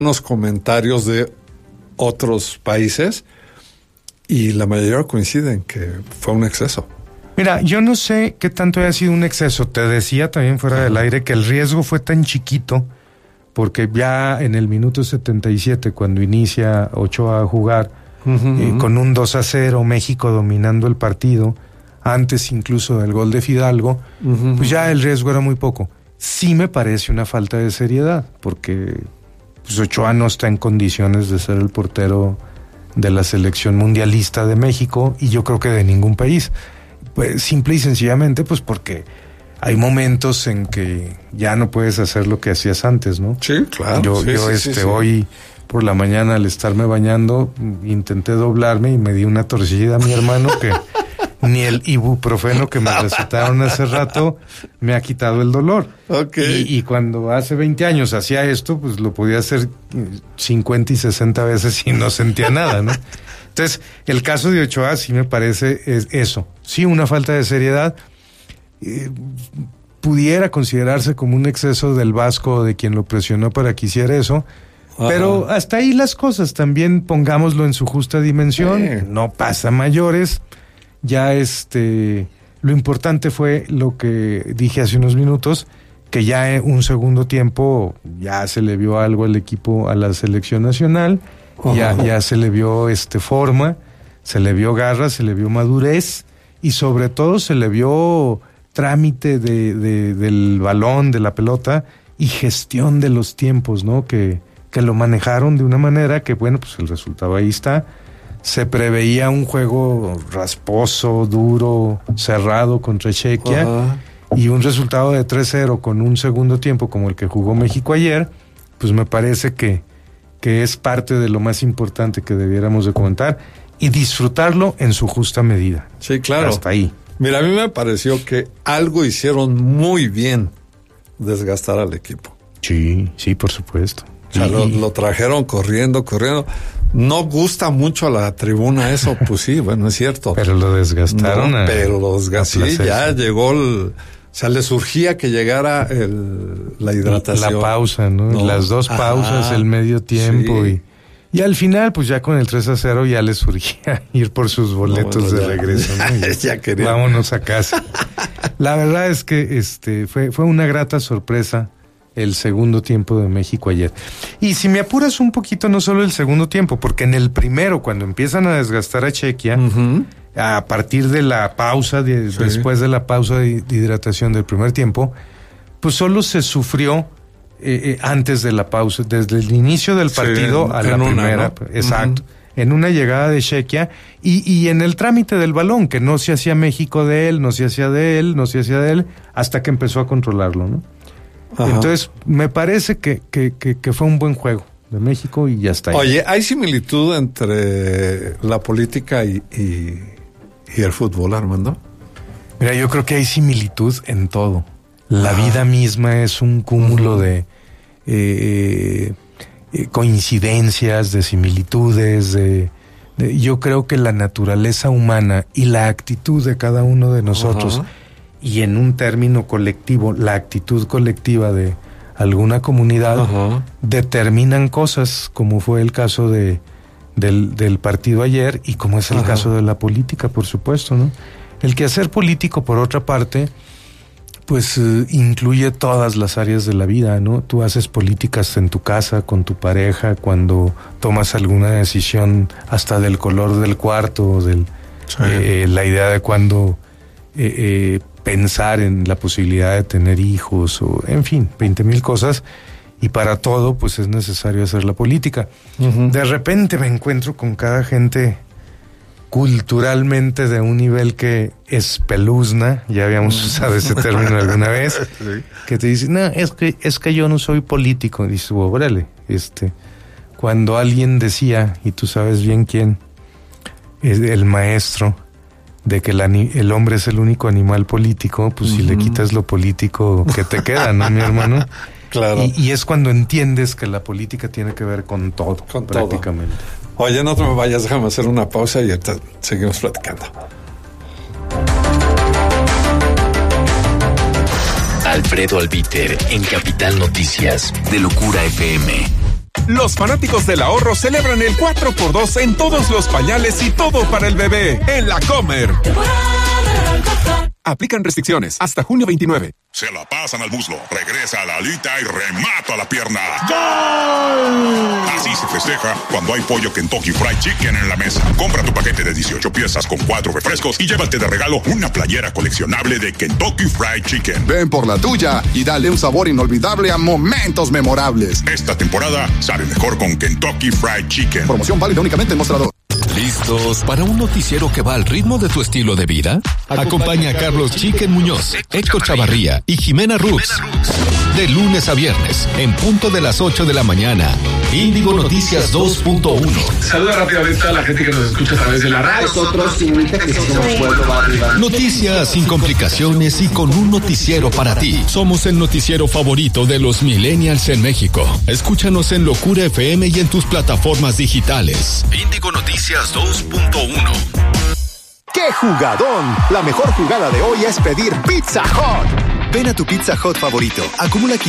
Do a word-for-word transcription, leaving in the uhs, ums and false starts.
unos comentarios de otros países y la mayoría coinciden que fue un exceso. Mira, yo no sé qué tanto haya sido un exceso. Te decía también fuera uh-huh. del aire que el riesgo fue tan chiquito porque ya en el minuto setenta y siete, cuando inicia Ochoa a jugar, uh-huh. eh, con un dos a cero, México dominando el partido, antes incluso del gol de Fidalgo, uh-huh. pues ya el riesgo era muy poco. Sí me parece una falta de seriedad, porque pues Ochoa no está en condiciones de ser el portero de la selección mundialista de México, y yo creo que de ningún país. Pues simple y sencillamente, pues porque hay momentos en que ya no puedes hacer lo que hacías antes, ¿no? Sí, claro. Yo, sí, yo sí, este, sí, sí. hoy por la mañana, al estarme bañando, intenté doblarme y me di una torcida a mi hermano que ni el ibuprofeno que me recetaron hace rato me ha quitado el dolor. Okay. Y, y cuando hace veinte años hacía esto, pues lo podía hacer cincuenta y sesenta veces y no sentía nada, ¿no? Entonces, el caso de Ochoa sí me parece es eso. Sí, una falta de seriedad. Eh, pudiera considerarse como un exceso del Vasco o de quien lo presionó para que hiciera eso. Ajá. Pero hasta ahí las cosas. También pongámoslo en su justa dimensión. Sí. No pasa mayores. Ya este... Lo importante fue lo que dije hace unos minutos, que ya en un segundo tiempo ya se le vio algo al equipo, a la selección nacional. Ya, ya se le vio este forma, se le vio garra, se le vio madurez y sobre todo se le vio trámite de, de, del balón, de la pelota y gestión de los tiempos, ¿no? Que, que lo manejaron de una manera que, bueno, pues el resultado ahí está. Se preveía un juego rasposo, duro, cerrado contra Chequia. Ajá. Y un resultado de tres cero con un segundo tiempo como el que jugó México ayer, pues me parece que que es parte de lo más importante que debiéramos de comentar y disfrutarlo en su justa medida. Sí, claro. Hasta ahí. Mira, a mí me pareció que algo hicieron muy bien, desgastar al equipo. Sí, sí, por supuesto. O sea, y... lo, lo trajeron corriendo, corriendo. No gusta mucho a la tribuna eso, pues sí, bueno, es cierto. Pero lo desgastaron. No, a, pero lo desgastaron. Sí, ya llegó el... O sea, le surgía que llegara el, la hidratación. La pausa, ¿no? no. Las dos pausas, Ajá, el medio tiempo. Sí. Y, y al final, pues ya con el tres a cero ya le surgía ir por sus boletos no, bueno, de ya, regreso, ¿no? Ya, ya quería. Vámonos a casa. La verdad es que este fue, fue una grata sorpresa el segundo tiempo de México ayer. Y si me apuras un poquito, no solo el segundo tiempo, porque en el primero, cuando empiezan a desgastar a Chequia, uh-huh. a partir de la pausa, de, sí. después de la pausa de, de hidratación del primer tiempo, pues solo se sufrió eh, eh, antes de la pausa, desde el inicio del partido sí, a la una, primera, ¿no? Exacto, uh-huh. en una llegada de Chequia y, y en el trámite del balón, que no se hacía México de él, no se hacía de él, no se hacía de él, hasta que empezó a controlarlo, ¿no? Ajá. Entonces, me parece que, que, que, que fue un buen juego de México y ya está ahí. Oye, ¿hay similitud entre la política y, y, y el fútbol, Armando? Mira, yo creo que hay similitud en todo. La ah. vida misma es un cúmulo uh-huh. de eh, eh, coincidencias, de similitudes, de, de... Yo creo que la naturaleza humana y la actitud de cada uno de nosotros... Uh-huh. Y en un término colectivo, la actitud colectiva de alguna comunidad uh-huh. determinan cosas, como fue el caso de del, del partido ayer y como es el uh-huh. caso de la política, por supuesto, ¿no? El quehacer político, por otra parte, pues eh, incluye todas las áreas de la vida, ¿no? Tú haces políticas en tu casa, con tu pareja, cuando tomas alguna decisión hasta del color del cuarto, del sí. eh, la idea de cuando... Eh, eh, pensar en la posibilidad de tener hijos o en fin, veinte mil cosas y para todo pues es necesario hacer la política. Uh-huh. De repente me encuentro con cada gente culturalmente de un nivel que espeluzna, ya habíamos usado ese término alguna vez, sí. que te dice, no, es que, es que yo no soy político. Y dices, órale, este, cuando alguien decía, y tú sabes bien quién, es el maestro, de que el, el hombre es el único animal político, pues uh-huh. si le quitas lo político, ¿qué te queda, no, mi hermano? Claro. Y, y es cuando entiendes que la política tiene que ver con todo, con prácticamente. Todo. Oye, no te me vayas, déjame hacer una pausa y ahorita seguimos platicando. Alfredo Albiter en Capital Noticias de Locura F M. Los fanáticos del ahorro celebran el cuatro por dos en todos los pañales y todo para el bebé en La Comer. Aplican restricciones hasta junio veintinueve. Se la pasan al muslo, regresa a la alita y remata a la pierna. ¡Gol! Así se festeja cuando hay pollo Kentucky Fried Chicken en la mesa. Compra tu paquete de dieciocho piezas con cuatro refrescos y llévate de regalo una playera coleccionable de Kentucky Fried Chicken. Ven por la tuya y dale un sabor inolvidable a momentos memorables. Esta temporada sabe mejor con Kentucky Fried Chicken. Promoción válida únicamente en mostrador. ¿Listos para un noticiero que va al ritmo de tu estilo de vida? Acompaña a Carlos Chicken Muñoz, Héctor Chavarría y Jimena Rux. De lunes a viernes, en punto de las ocho de la mañana. Índigo Noticias dos punto uno. Saluda rápidamente a la gente que nos escucha a través de la radio. Nosotros, señorita, que somos Pueblo Barrio. Noticias sin complicaciones y con un noticiero para ti. Somos el noticiero favorito de los millennials en México. Escúchanos en Locura F M y en tus plataformas digitales. Índigo Noticias dos punto uno. ¡Qué jugadón! La mejor jugada de hoy es pedir Pizza Hut. Ven a tu Pizza Hut favorito, acumula